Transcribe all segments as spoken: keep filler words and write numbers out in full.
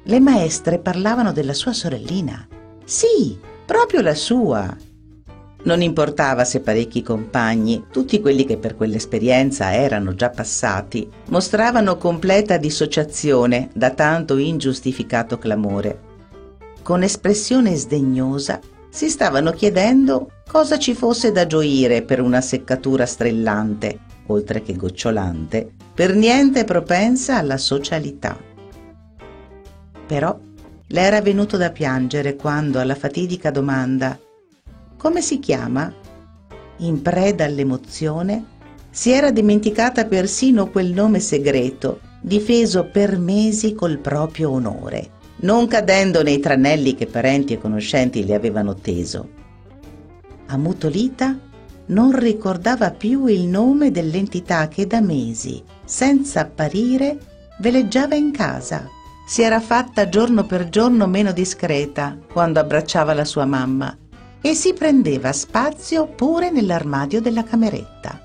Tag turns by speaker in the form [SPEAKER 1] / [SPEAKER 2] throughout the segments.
[SPEAKER 1] Le maestre parlavano della sua sorellina. Sì, proprio la sua. Non importava se parecchi compagni, tutti quelli che per quell'esperienza erano già passati, mostravano completa dissociazione da tanto ingiustificato clamore. Con espressione sdegnosa si stavano chiedendo cosa ci fosse da gioire per una seccatura strillante, oltre che gocciolante, per niente propensa alla socialità. Però le era venuto da piangere quando, alla fatidica domanda «Come si chiama?», in preda all'emozione, si era dimenticata persino quel nome segreto, difeso per mesi col proprio onore, non cadendo nei tranelli che parenti e conoscenti le avevano teso. Ammutolita, non ricordava più il nome dell'entità che da mesi, senza apparire, veleggiava in casa. Si era fatta giorno per giorno meno discreta quando abbracciava la sua mamma e si prendeva spazio pure nell'armadio della cameretta.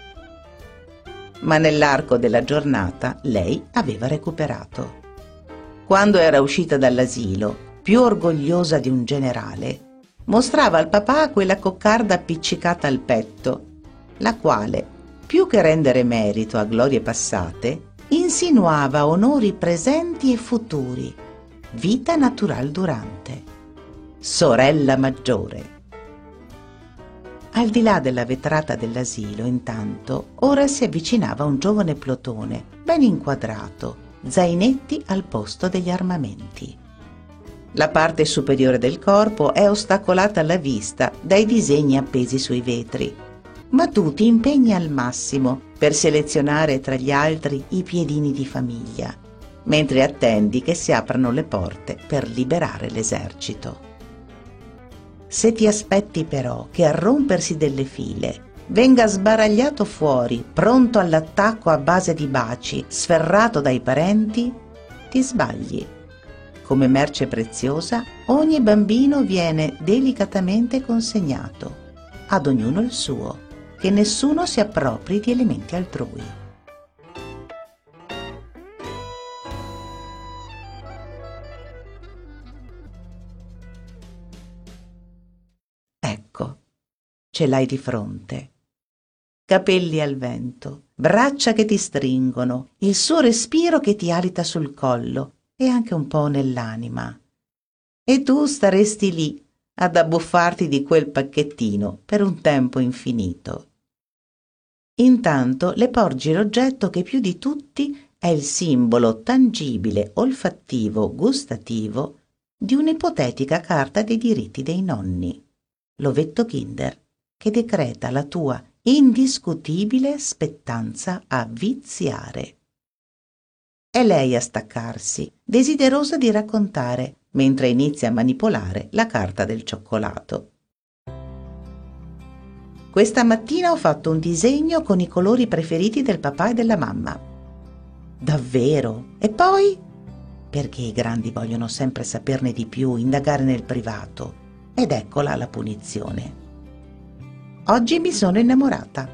[SPEAKER 1] Ma nell'arco della giornata lei aveva recuperato. Quando era uscita dall'asilo, più orgogliosa di un generale, mostrava al papà quella coccarda appiccicata al petto, la quale, più che rendere merito a glorie passate, insinuava onori presenti e futuri, vita natural durante. Sorella maggiore. Al di là della vetrata dell'asilo, intanto, ora si avvicinava un giovane plotone, ben inquadrato, zainetti al posto degli armamenti. La parte superiore del corpo è ostacolata alla vista dai disegni appesi sui vetri, ma tu ti impegni al massimo per selezionare tra gli altri i piedini di famiglia, mentre attendi che si aprano le porte per liberare l'esercito. Se ti aspetti però che al rompersi delle file venga sbaragliato fuori, pronto all'attacco a base di baci, sferrato dai parenti, ti sbagli. Come merce preziosa, ogni bambino viene delicatamente consegnato, ad ognuno il suo, che nessuno si appropri di elementi altrui. Ecco, ce l'hai di fronte. Capelli al vento, braccia che ti stringono, il suo respiro che ti alita sul collo e anche un po' nell'anima. E tu staresti lì ad abbuffarti di quel pacchettino per un tempo infinito. Intanto le porgi l'oggetto che più di tutti è il simbolo tangibile, olfattivo, gustativo di un'ipotetica carta dei diritti dei nonni, l'ovetto Kinder, che decreta la tua indiscutibile spettanza a viziare. È lei a staccarsi, desiderosa di raccontare, mentre inizia a manipolare la carta del cioccolato. Questa mattina ho fatto un disegno con i colori preferiti del papà e della mamma. Davvero? E poi? Perché i grandi vogliono sempre saperne di più, indagare nel privato. Ed eccola la punizione. Oggi mi sono innamorata.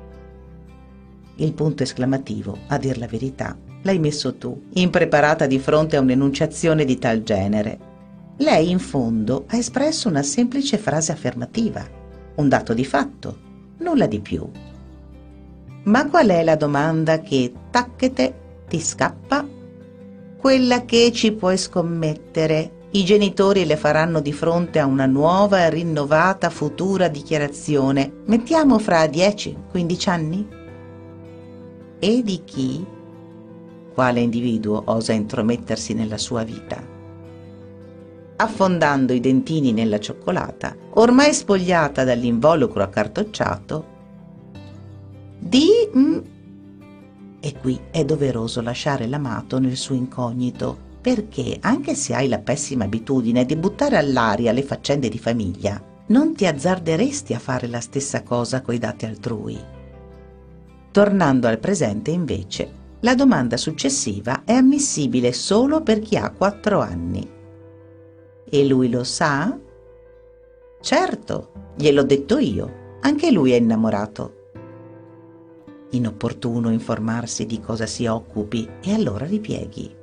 [SPEAKER 1] Il punto esclamativo, a dir la verità, l'hai messo tu, impreparata di fronte a un'enunciazione di tal genere. Lei, in fondo, ha espresso una semplice frase affermativa, un dato di fatto, nulla di più. Ma qual è la domanda che, tacchete, ti scappa? Quella che ci puoi scommettere i genitori le faranno di fronte a una nuova e rinnovata futura dichiarazione, mettiamo fra dieci quindici anni? E di chi? Quale individuo osa intromettersi nella sua vita? Affondando i dentini nella cioccolata, ormai spogliata dall'involucro accartocciato, di... Mm, e qui è doveroso lasciare l'amato nel suo incognito, perché, anche se hai la pessima abitudine di buttare all'aria le faccende di famiglia, non ti azzarderesti a fare la stessa cosa coi dati altrui. Tornando al presente, invece, la domanda successiva è ammissibile solo per chi ha quattro anni. E lui lo sa? Certo, gliel'ho detto io, anche lui è innamorato. Inopportuno informarsi di cosa si occupi e allora ripieghi.